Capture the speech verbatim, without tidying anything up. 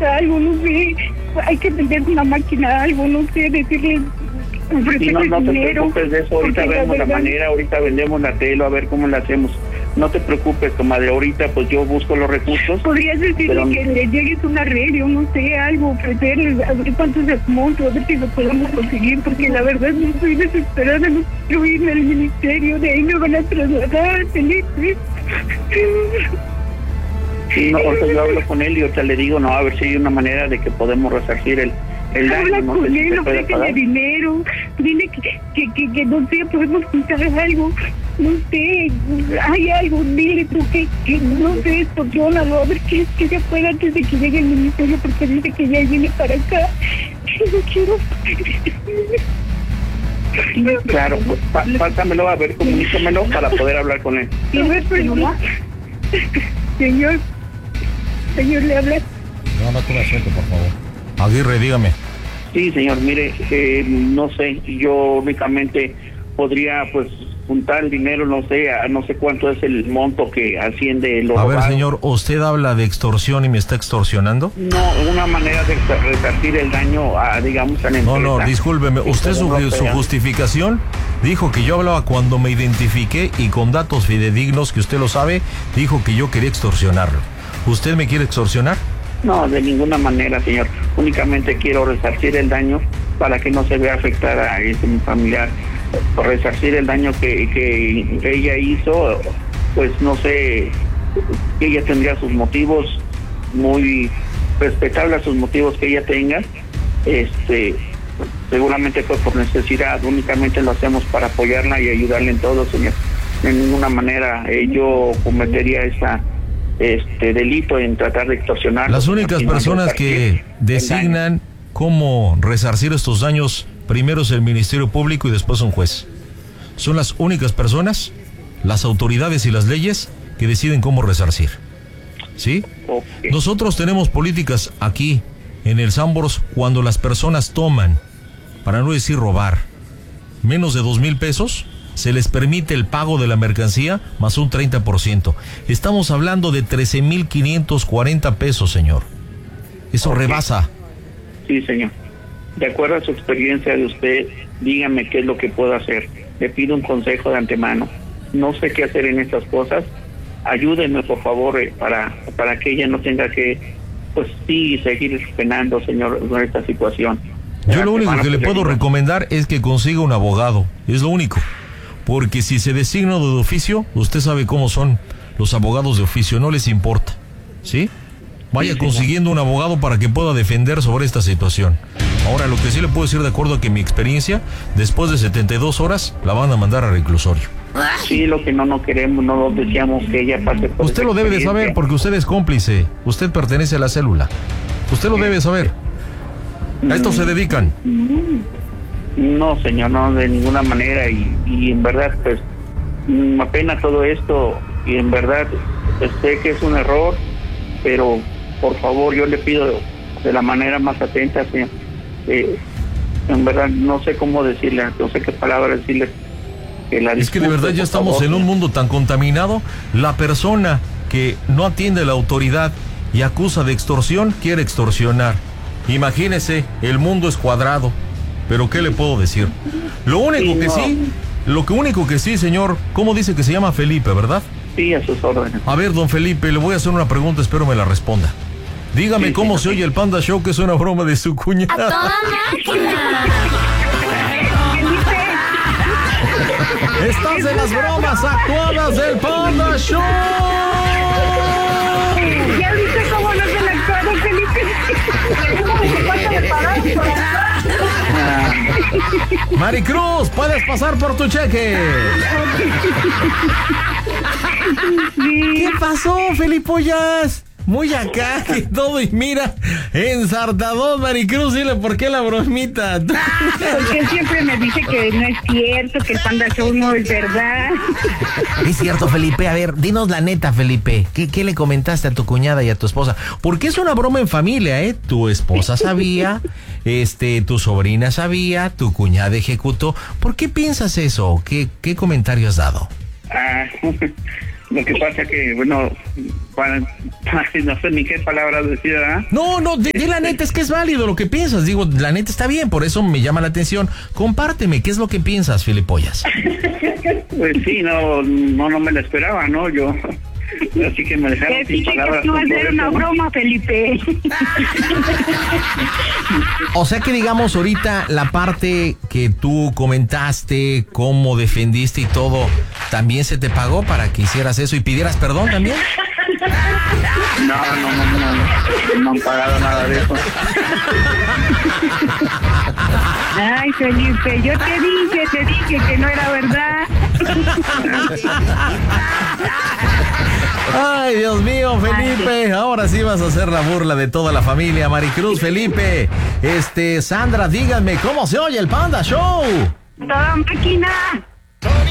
algo, no sé, hay que vender una máquina, algo, no sé, decirle, ofrecerle sí, no, no te dinero. preocupes de eso, ahorita vemos la, verdad... la manera, ahorita vendemos la tela, a ver cómo la hacemos. No te preocupes, comadre, ahorita pues yo busco los recursos. Podrías decirle pero... que le llegues un arreglo, no sé, algo, ofrecerle, a ver cuánto es el monto, a ver si lo podemos conseguir, porque la verdad no estoy desesperada, no quiero irme al ministerio, de ahí me van a trasladar, Felipe. Sí, no, ahorita yo hablo con él y ahorita le digo, no, a ver si hay una manera de que podemos resarcir el, el daño. Habla no con sé él, si ofrécele dinero, dile que, que, que, que no sé, podemos juntar algo, no sé, hay algo, dile tú que, que no sé, extorsiónalo, a ver qué, qué se puede antes de que llegue el ministerio, porque dice que ya viene para acá, que no quiero... Claro, pues, pa, pásamelo, a ver, comunícamelo para poder hablar con él. A ver, señor, señor, señor, le habla. No, no te me suelte, por favor. Aguirre, dígame. Sí, señor, mire, eh, no sé, yo únicamente podría, pues, juntar el dinero, no sé, a, no sé cuánto es el monto que asciende lo A robado. ver, señor, ¿usted habla de extorsión y me está extorsionando? No, una manera de resarcir el daño, a, digamos, a la empresa. No, no, discúlpeme, usted su, su justificación dijo que yo hablaba cuando me identifiqué y con datos fidedignos, que usted lo sabe, dijo que yo quería extorsionarlo. ¿Usted me quiere extorsionar? No, de ninguna manera, señor. Únicamente quiero resarcir el daño para que no se vea afectada a ese familiar. Por resarcir el daño que, que ella hizo, pues no sé, ella tendría sus motivos, muy respetables sus motivos que ella tenga. Este, seguramente fue por necesidad, únicamente lo hacemos para apoyarla y ayudarle en todo, señor. De ninguna manera eh, yo cometería esa este delito en tratar de extorsionar. Las únicas personas que designan cómo resarcir estos daños, primero es el Ministerio Público y después un juez. Son las únicas personas, las autoridades y las leyes que deciden cómo resarcir. ¿Sí? Okay. Nosotros tenemos políticas aquí en el Sambors cuando las personas toman, para no decir robar, menos de dos mil pesos, se les permite el pago de la mercancía más un treinta por ciento. Estamos hablando de trece mil quinientos cuarenta pesos, señor. Eso okay. rebasa. Sí, señor. De acuerdo a su experiencia de usted, dígame qué es lo que puedo hacer. Le pido un consejo de antemano. No sé qué hacer en estas cosas. Ayúdenme, por favor, eh, para para que ella no tenga que, pues sí, seguir penando, señor, con esta situación. Yo de lo único que le puedo recomendar es que consiga un abogado. Es lo único. Porque si se designa de oficio, usted sabe cómo son los abogados de oficio, no les importa. ¿Sí? Vaya sí, consiguiendo un abogado para que pueda defender sobre esta situación. Ahora, lo que sí le puedo decir, de acuerdo a que mi experiencia, después de setenta y dos horas, la van a mandar a reclusorio. Sí, lo que no no queremos, no deseamos que ella pase por Usted lo debe de saber porque usted es cómplice. Usted pertenece a la célula. Usted lo debe saber. ¿A esto se dedican? No, señor, no, de ninguna manera. Y, y en verdad, pues, me apena todo esto. Y en verdad, pues, sé que es un error, pero por favor, yo le pido de la manera más atenta, señor. Eh, en verdad, no sé cómo decirle, no sé qué palabras decirle. Que la es que de verdad ya estamos favor, en un mundo tan contaminado. La persona que no atiende a la autoridad y acusa de extorsión, quiere extorsionar. Imagínese, el mundo es cuadrado. Pero ¿qué le puedo decir? Lo único sí, que no. sí, lo que único que sí, señor, ¿cómo dice que se llama Felipe, verdad? Sí, a sus órdenes. A ver, don Felipe, le voy a hacer una pregunta, espero me la responda. Dígame sí, cómo sí, se sí. oye el Panda Show, que es una broma de su cuñada. ¡A toda máquina! Estás en las bromas actuadas del Panda Show. ¿Ya viste cómo no se la actuaron, Felipe? ¿Cómo se pasa de parar por acá? Maricruz, puedes pasar por tu cheque. ¿Qué pasó, Felipollas? Muy acá que todo, y mira, ensartadón, Maricruz, dile por qué la bromita. Porque siempre me dice que no es cierto, que el Panda Show no es verdad. Es cierto, Felipe. A ver, dinos la neta, Felipe. ¿Qué, qué le comentaste a tu cuñada y a tu esposa? Porque es una broma en familia, ¿eh? Tu esposa sabía, este, tu sobrina sabía, tu cuñada ejecutó. ¿Por qué piensas eso? ¿Qué, qué comentario has dado? Ah, Lo que pasa que, bueno, para, no sé ni qué palabras decir, ¿verdad? No, no, di, di la neta, es que es válido lo que piensas. Digo, la neta está bien, por eso me llama la atención. Compárteme, ¿qué es lo que piensas, Filipollas? Pues sí, no, no, no me la esperaba, ¿no? Yo, así que me dejaron Que sin sí, que palabras. tú vas a con hacer todo una eso, ¿no? broma, Felipe. O sea que digamos ahorita la parte que tú comentaste, cómo defendiste y todo, ¿también se te pagó para que hicieras eso y pidieras perdón también? No, no, no, no, no, no han pagado nada de eso. Ay, Felipe, yo te dije, te dije que no era verdad. Ay, Dios mío, Felipe, ahora sí vas a hacer la burla de toda la familia. Maricruz, Felipe, este, Sandra, díganme, ¿cómo se oye el Panda Show? Toda máquina.